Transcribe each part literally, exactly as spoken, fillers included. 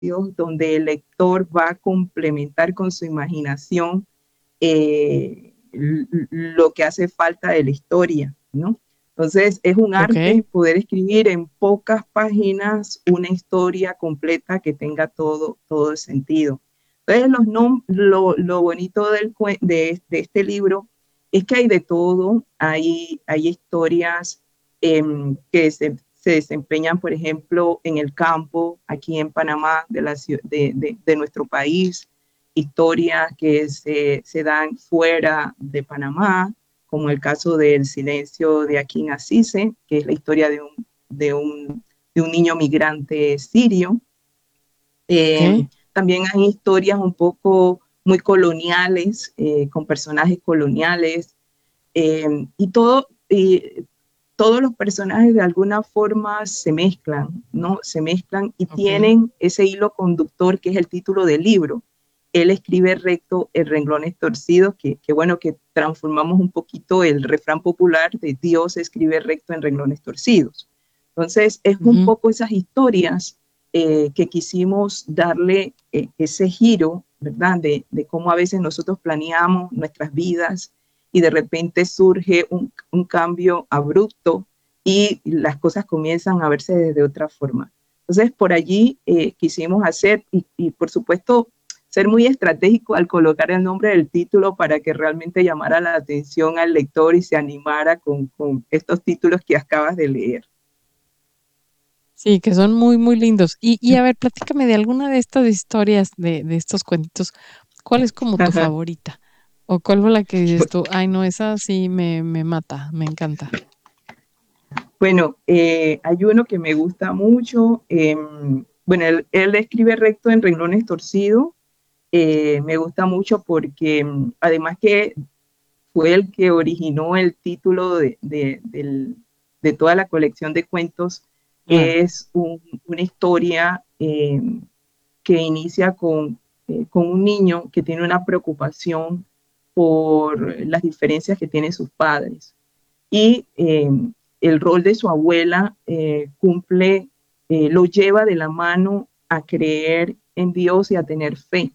donde el lector va a complementar con su imaginación eh, lo que hace falta de la historia, ¿no? Entonces, es un arte Ok. poder escribir en pocas páginas una historia completa que tenga todo, todo el sentido. Entonces, los nom lo, lo bonito del, de, de este libro es que hay de todo, hay, hay historias eh, que se, se, desempeñan, por ejemplo, en el campo, aquí en Panamá, de, la, de, de, de nuestro país, historias que se, se, dan fuera de Panamá, como el caso del silencio de Akin Assise, que es la historia de un, de un, de un niño migrante sirio. Eh, Ok. también hay historias un poco muy coloniales, eh, con personajes coloniales, eh, y todo, y todos los personajes de alguna forma se mezclan, ¿no? Se mezclan y Ok. tienen ese hilo conductor que es el título del libro. Él escribe recto en renglones torcidos, que, que bueno, que transformamos un poquito el refrán popular de Dios escribe recto en renglones torcidos. Entonces, es un Ujú. poco esas historias eh, que quisimos darle eh, ese giro, ¿verdad? De, de cómo a veces nosotros planeamos nuestras vidas y de repente surge un, un cambio abrupto y las cosas comienzan a verse de otra forma. Entonces, por allí eh, quisimos hacer, y, y por supuesto, ser muy estratégico al colocar el nombre del título para que realmente llamara la atención al lector y se animara con, con estos títulos que acabas de leer. Sí, que son muy, muy lindos. Y, y a ver, platícame de alguna de estas historias, de, de estos cuentitos. ¿Cuál es como tu favorita? ¿O cuál fue la que dices tú? Ay, no, esa sí me, me mata, me encanta. Bueno, eh, hay uno que me gusta mucho. Eh, bueno, él, él, escribe recto en renglones torcidos. Eh, me gusta mucho porque además que fue el que originó el título de, de, de, de toda la colección de cuentos, Claro. es un, una historia eh, que inicia con, eh, con un niño que tiene una preocupación por las diferencias que tienen sus padres. Y eh, el rol de su abuela eh, cumple, eh, lo lleva de la mano a creer en Dios y a tener fe.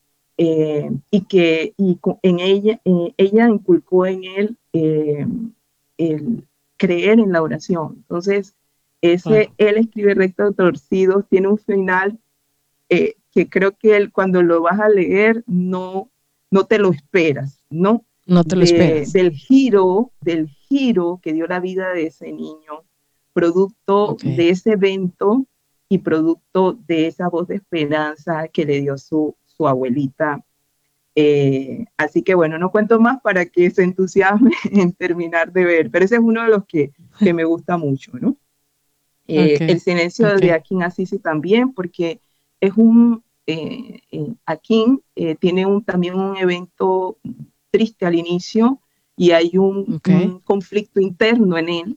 Eh, y que y en ella, eh, ella inculcó en él eh, el creer en la oración. Entonces, ese, Claro. él escribe recto torcido, tiene un final eh, que creo que él, cuando lo vas a leer no, no te lo esperas, ¿no? No te lo De, esperas. del giro, del giro que dio la vida de ese niño, producto Ok. de ese evento y producto de esa voz de esperanza que le dio su, su abuelita. Eh, así que bueno, no cuento más para que se entusiasme en terminar de ver, pero ese es uno de los que, que me gusta mucho, ¿no? Eh, el Ok. silencio Ok. de Akin Assisi también, porque es un, eh, eh, Akin eh, tiene un, también un evento triste al inicio y hay un, Ok. un conflicto interno en él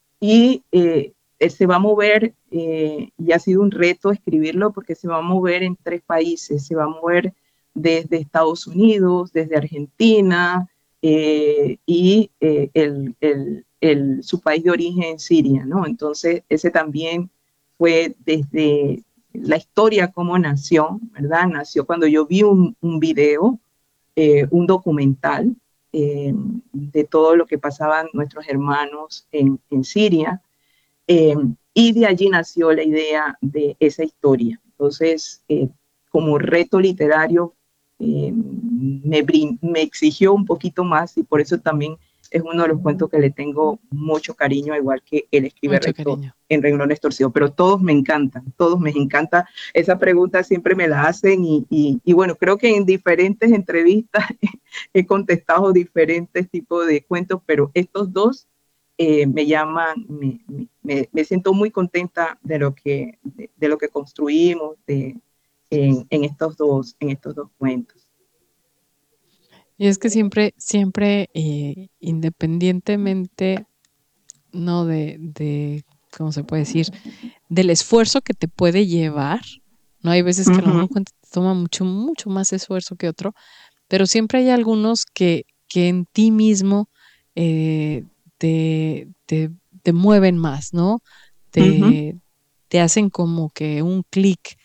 y eh, él se va a mover eh, y ha sido un reto escribirlo porque se va a mover en tres países, se va a mover desde Estados Unidos, desde Argentina eh, y eh, el, el, el, su país de origen, Siria, ¿no? Entonces, ese también fue desde la historia cómo nació, ¿verdad? Nació cuando yo vi un, un video, eh, un documental eh, de todo lo que pasaban nuestros hermanos en, en Siria, eh, y de allí nació la idea de esa historia. Entonces, eh, como reto literario, eh, me, me, exigió un poquito más y por eso también es uno de los cuentos que le tengo mucho cariño, igual que él escribe Mucho recto cariño. en renglones torcidos, pero todos me encantan, todos me encanta. Esa pregunta siempre me la hacen y, y, y bueno, creo que en diferentes entrevistas he contestado diferentes tipos de cuentos, pero estos dos eh, me llaman, me, me, me, siento muy contenta de lo que, de, de lo que construimos de, en, en, estos dos, en estos dos cuentos. Y es que siempre, siempre, eh, independientemente, no de, de, ¿cómo se puede decir? Del esfuerzo que te puede llevar, ¿no? Hay veces Uh que a lo mejor -huh. un cuento te toma mucho, mucho más esfuerzo que otro, pero siempre hay algunos que, que en ti mismo eh, te, te, te mueven más, ¿no? Uh -huh. Te, te hacen como que un clic,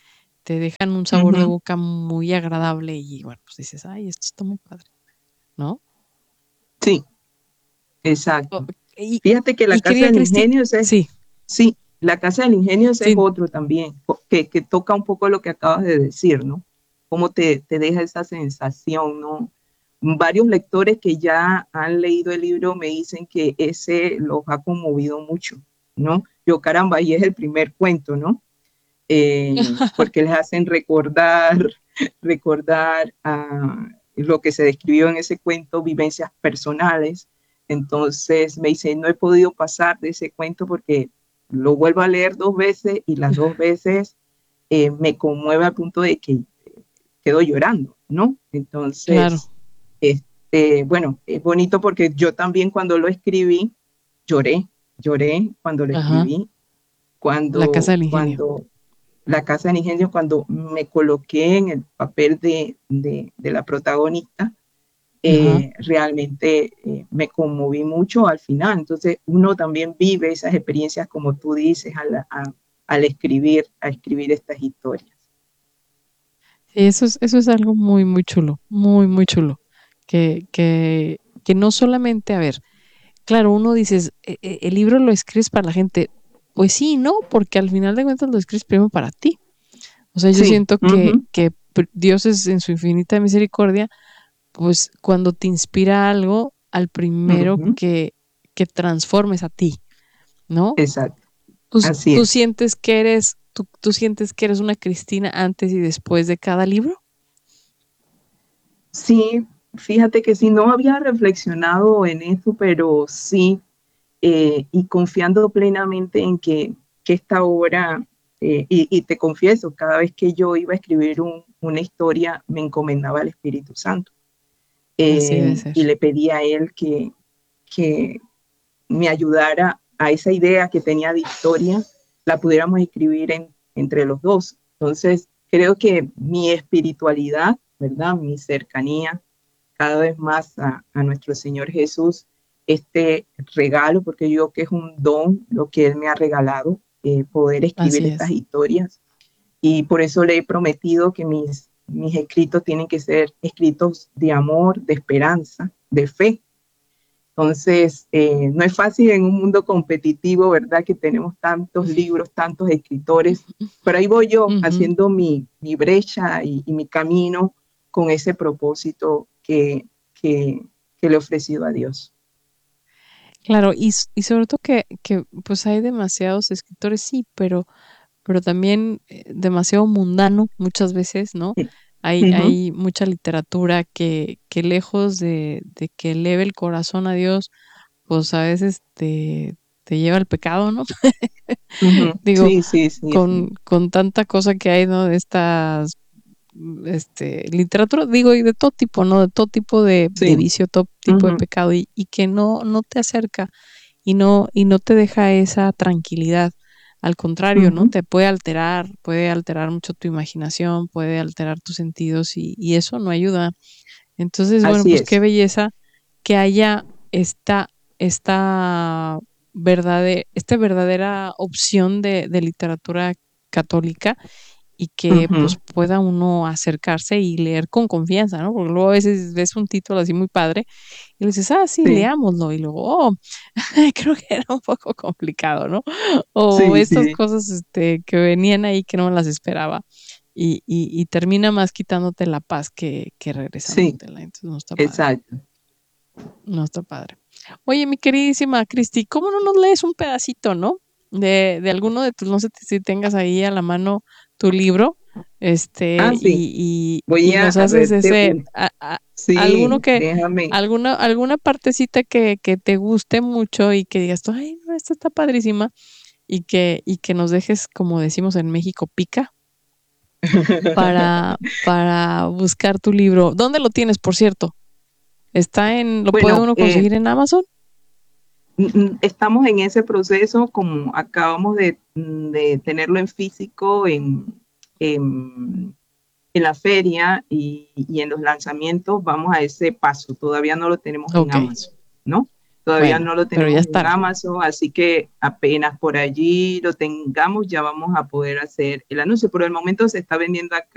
te dejan un sabor de Ujú. boca muy agradable y bueno, pues dices, ay, esto está muy padre, ¿no? Sí, O- exacto. y, Fíjate que la y Casa querida del Cristi, Ingenio, ese es, sí, sí, la Casa del Ingenio ese es sí, otro también, co- que, que toca un poco lo que acabas de decir, ¿no? Cómo te, te deja esa sensación, ¿no? Varios lectores que ya han leído el libro me dicen que ese los ha conmovido mucho, ¿no? Yo, caramba, y es el primer cuento, ¿no? Eh, porque les hacen recordar, recordar ah, lo que se describió en ese cuento, vivencias personales. Entonces me dice, no he podido pasar de ese cuento porque lo vuelvo a leer dos veces y las dos veces eh, me conmueve al punto de que quedo llorando, ¿no? claro, Entonces, este, bueno, es bonito porque yo también cuando lo escribí, lloré, lloré cuando lo ajá, escribí, la casa cuando, del ingenio, cuando la Casa del Ingenio, cuando me coloqué en el papel de, de, de la protagonista, ajá. eh, realmente eh, me conmoví mucho al final. Entonces uno también vive esas experiencias, como tú dices, al, a, al escribir, a escribir estas historias. Sí, eso es, eso es algo muy, muy chulo, muy, muy chulo. Que, que, que no solamente, a ver, claro, uno dices, "E- e- el libro lo escribes para la gente". Pues sí, no, porque al final de cuentas lo escribes primero para ti. O sea, yo Sí, siento uh que, -huh, que pr- Dios es en su infinita misericordia, pues cuando te inspira algo, al uh primero -huh, que, que transformes a ti, ¿no? exacto, Tú, así tú es. sientes que eres, tú, tú sientes que eres una Cristina antes y después de cada libro. Sí, fíjate que sí, no había reflexionado en eso, pero sí, eh, y confiando plenamente en que, que esta obra, eh, y, y, te confieso, cada vez que yo iba a escribir un, una historia, me encomendaba al Espíritu Santo Así debe eh, ser. y le pedía a él que, que me ayudara a esa idea que tenía de historia, la pudiéramos escribir en, entre los dos. Entonces, creo que mi espiritualidad, ¿verdad? Mi cercanía cada vez más a, a nuestro Señor Jesús, este regalo, porque yo creo que es un don lo que Él me ha regalado, eh, poder escribir Así estas es. historias. Y por eso le he prometido que mis, mis escritos tienen que ser escritos de amor, de esperanza, de fe. Entonces, eh, no es fácil en un mundo competitivo, ¿verdad? Que tenemos tantos libros, tantos escritores, pero ahí voy yo Ujú. haciendo mi, mi brecha y, y, mi camino con ese propósito que, que, que le he ofrecido a Dios. Claro, y, s- y sobre todo que, que pues hay demasiados escritores, sí, pero, pero también eh, demasiado mundano muchas veces, ¿no? Hay, Uh -huh, hay mucha literatura que, que lejos de, de que eleve el corazón a Dios, pues a veces te, te lleva al pecado, ¿no? uh -huh. Digo, Sí, sí, sí, con, sí. con tanta cosa que hay, ¿no? De estas, mm, este, literatura, digo, y de todo tipo, ¿no? De todo tipo de, de Sí. vicio, todo Uh tipo de -huh, pecado, y, y que no, no te acerca y no, y no te deja esa tranquilidad. Al uh contrario, ¿no? -huh. Te puede alterar, puede alterar mucho tu imaginación, puede alterar tus sentidos y, y eso no ayuda. Entonces, bueno, Así pues qué es. belleza que haya esta, esta, verdade- esta verdadera opción de, de literatura católica y Uh que pues -huh. pueda uno acercarse y leer con confianza, ¿no? Porque luego a veces ves un título así muy padre y le dices, ah, sí, Sí, leámoslo. Y luego, oh, creo que era un poco complicado, ¿no? O sí, estas sí, cosas este, que venían ahí que no me las esperaba. Y, y, y termina más quitándote la paz que, que sí, regresándotela. Entonces no está padre. exacto. No está padre. Oye, mi queridísima Cristi, ¿cómo no nos lees un pedacito, no? De, de alguno de tus, no sé si tengas ahí a la mano tu libro, este, Ah, sí. y, y, Voy y a, nos a haces verte ese, un. a- a- alguno Sí, que, déjame. alguna, alguna partecita que, que te guste mucho y que digas tú, ay, no, esta está padrísima, y que, y que nos dejes, como decimos en México, pica, para, para buscar tu libro. ¿Dónde lo tienes, por cierto? ¿Está en, lo puede Bueno, uno eh, conseguir en Amazon? estamos en ese proceso, como acabamos de, de tenerlo en físico, en, en, en la feria y, y, en los lanzamientos, vamos a ese paso. Todavía no lo tenemos en Ok. Amazon, ¿no? Todavía Bueno, no lo pero ya tenemos en estará. Amazon, así que apenas por allí lo tengamos, ya vamos a poder hacer el anuncio. Por el momento se está vendiendo acá